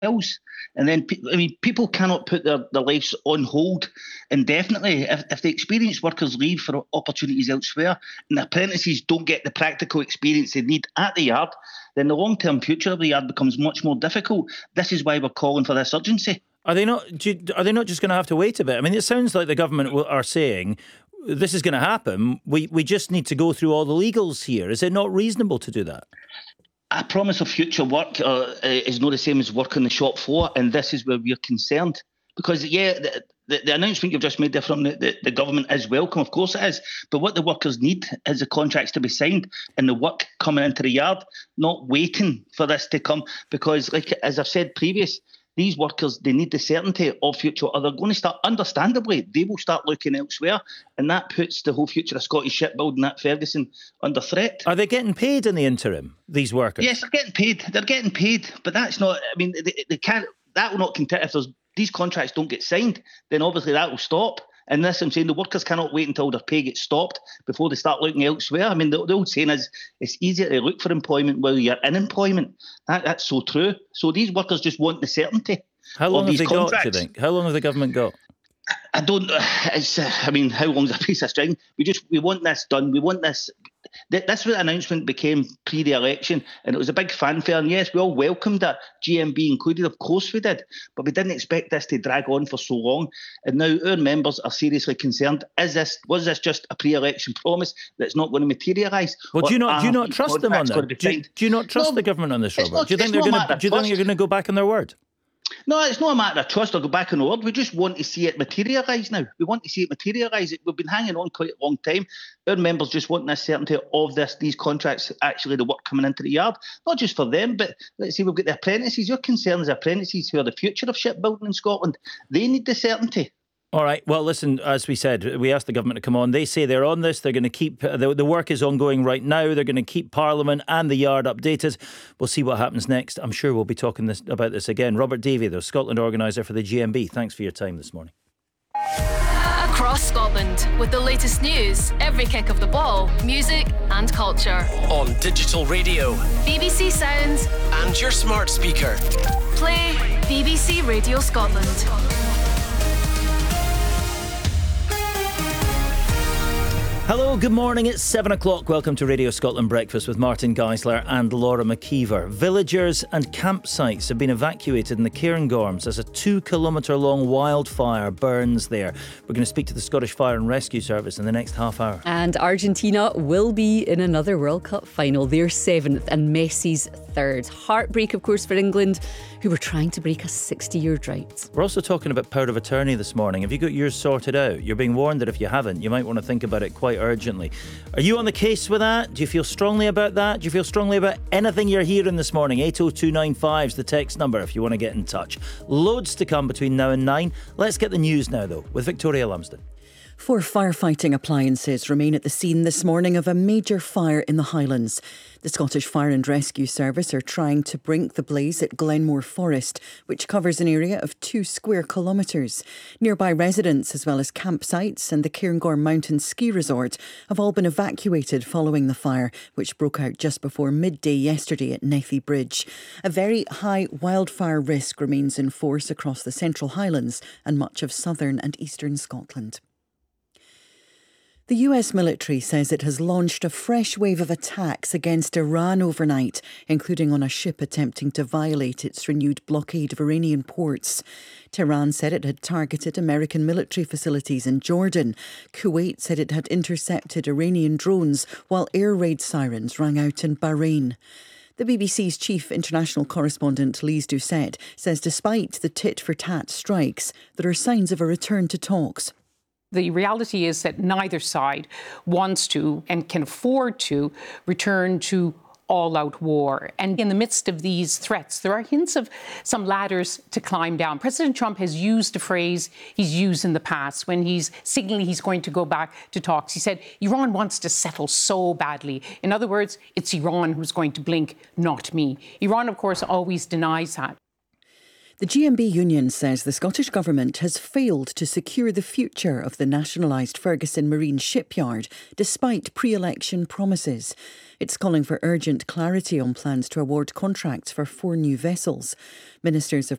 else. And then, people cannot put their lives on hold indefinitely. If the experienced workers leave for opportunities elsewhere and the apprentices don't get the practical experience they need at the yard, then the long-term future of the yard becomes much more difficult. This is why we're calling for this urgency. Are they not just going to have to wait a bit? I mean, it sounds like the government are saying this is going to happen. We just need to go through all the legals here. Is it not reasonable to do that? A promise of future work is not the same as work on the shop floor, and this is where we're concerned. Because, the announcement you've just made there from the government is welcome, of course it is, but what the workers need is the contracts to be signed and the work coming into the yard, not waiting for this to come. Because, as I've said previous, these workers, they need the certainty of future, or they're going to start, understandably, they will start looking elsewhere, and that puts the whole future of Scottish shipbuilding at Ferguson under threat. Are they getting paid in the interim, these workers? Yes, they're getting paid, but that's not, they can't, that will not continue. If these contracts don't get signed, then obviously that will stop. And this, I'm saying, the workers cannot wait until their pay gets stopped before they start looking elsewhere. I mean, the old saying is, it's easier to look for employment while you're in employment. That's so true. So these workers just want the certainty. How long have they contracts. got, do you think? How long have the government got? I don't. How long's a piece of string? We want this done. We want this. This announcement became pre the election, and it was a big fanfare. And yes, we all welcomed it, GMB included. Of course we did, but we didn't expect this to drag on for so long. And now our members are seriously concerned. Was this just a pre-election promise that's not going to materialise? Well, do you not trust them on that? Do you not trust the government on this, Robert? Do you think they're going to go back on their word? No, it's not a matter of trust or go back on the word. We just want to see it materialise now. We want to see it materialise. We've been hanging on quite a long time. Our members just want this certainty of these contracts, actually the work coming into the yard. Not just for them, but let's say we've got the apprentices. Your concern is apprentices who are the future of shipbuilding in Scotland. They need the certainty. All right. Well, listen, as we said, we asked the government to come on. They say they're on this. They're going to keep... The work is ongoing right now. They're going to keep Parliament and the yard updated. We'll see what happens next. I'm sure we'll be talking about this again. Robert Davey, the Scotland organiser for the GMB. Thanks for your time this morning. Across Scotland, with the latest news, every kick of the ball, music and culture. On digital radio, BBC Sounds and your smart speaker. Play BBC Radio Scotland. Hello, good morning. It's 7 o'clock. Welcome to Radio Scotland Breakfast with Martin Geisler and Laura McKeever. Villagers and campsites have been evacuated in the Cairngorms as a 2-kilometre long wildfire burns there. We're going to speak to the Scottish Fire and Rescue Service in the next half hour. And Argentina will be in another World Cup final, their 7th and Messi's 3rd. Heartbreak, of course, for England, who were trying to break a 60-year drought. We're also talking about power of attorney this morning. Have you got yours sorted out? You're being warned that if you haven't, you might want to think about it quite urgently. Are you on the case with that? Do you feel strongly about that? Do you feel strongly about anything you're hearing this morning? 80295 is the text number if you want to get in touch. Loads to come between now and 9. Let's get the news now, though, with Victoria Lumsden. 4 firefighting appliances remain at the scene this morning of a major fire in the Highlands. The Scottish Fire and Rescue Service are trying to brink the blaze at Glenmore Forest, which covers an area of 2 square kilometres. Nearby residents, as well as campsites and the Cairngorm Mountain Ski Resort, have all been evacuated following the fire, which broke out just before midday yesterday at Nethy Bridge. A very high wildfire risk remains in force across the Central Highlands and much of southern and eastern Scotland. The US military says it has launched a fresh wave of attacks against Iran overnight, including on a ship attempting to violate its renewed blockade of Iranian ports. Tehran said it had targeted American military facilities in Jordan. Kuwait said it had intercepted Iranian drones, while air raid sirens rang out in Bahrain. The BBC's chief international correspondent, Lise Doucette, says despite the tit-for-tat strikes, there are signs of a return to talks. The reality is that neither side wants to and can afford to return to all-out war. And in the midst of these threats, there are hints of some ladders to climb down. President Trump has used a phrase he's used in the past when he's signaling he's going to go back to talks. He said, Iran wants to settle so badly. In other words, it's Iran who's going to blink, not me. Iran, of course, always denies that. The GMB union says the Scottish Government has failed to secure the future of the nationalised Ferguson Marine shipyard, despite pre-election promises. It's calling for urgent clarity on plans to award contracts for 4 new vessels. Ministers of